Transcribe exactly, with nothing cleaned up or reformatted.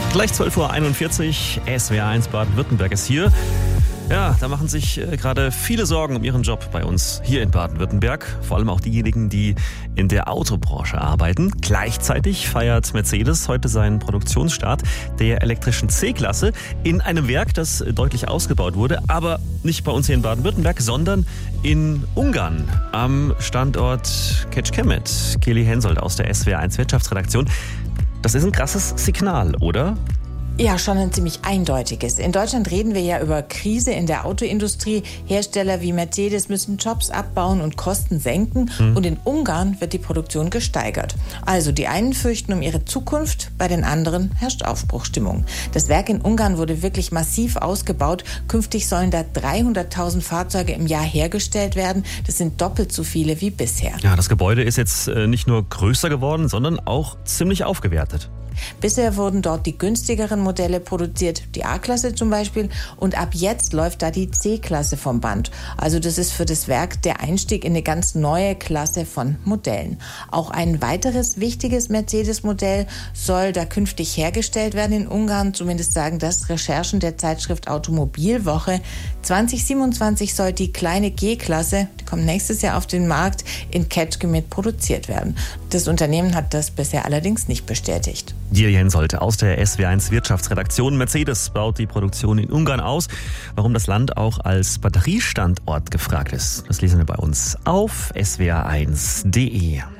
Gleich zwölf Uhr einundvierzig, S W R eins Baden-Württemberg ist hier. Ja, da machen sich äh, gerade viele Sorgen um ihren Job bei uns hier in Baden-Württemberg. Vor allem auch diejenigen, die in der Autobranche arbeiten. Gleichzeitig feiert Mercedes heute seinen Produktionsstart der elektrischen C-Klasse in einem Werk, das deutlich ausgebaut wurde. Aber nicht bei uns hier in Baden-Württemberg, sondern in Ungarn am Standort Kecskemét. Kelly Hensoldt aus der S W R eins Wirtschaftsredaktion. Das ist ein krasses Signal, oder? Ja, schon ein ziemlich eindeutiges. In Deutschland reden wir ja über Krise in der Autoindustrie. Hersteller wie Mercedes müssen Jobs abbauen und Kosten senken. Mhm. Und in Ungarn wird die Produktion gesteigert. Also die einen fürchten um ihre Zukunft, bei den anderen herrscht Aufbruchstimmung. Das Werk in Ungarn wurde wirklich massiv ausgebaut. Künftig sollen da dreihunderttausend Fahrzeuge im Jahr hergestellt werden. Das sind doppelt so viele wie bisher. Ja, das Gebäude ist jetzt nicht nur größer geworden, sondern auch ziemlich aufgewertet. Bisher wurden dort die günstigeren Modelle produziert, die A-Klasse zum Beispiel, und ab jetzt läuft da die C-Klasse vom Band. Also das ist für das Werk der Einstieg in eine ganz neue Klasse von Modellen. Auch ein weiteres wichtiges Mercedes-Modell soll da künftig hergestellt werden in Ungarn, zumindest sagen das Recherchen der Zeitschrift Automobilwoche. zwanzig siebenundzwanzig soll die kleine G-Klasse, die kommt nächstes Jahr auf den Markt, in Kecskemét produziert werden. Das Unternehmen hat das bisher allerdings nicht bestätigt. Kelly Hensoldt aus der S W R eins Wirtschaftsredaktion. Mercedes baut die Produktion in Ungarn aus. Warum das Land auch als Batteriestandort gefragt ist, das lesen wir bei uns auf S W R eins punkt de.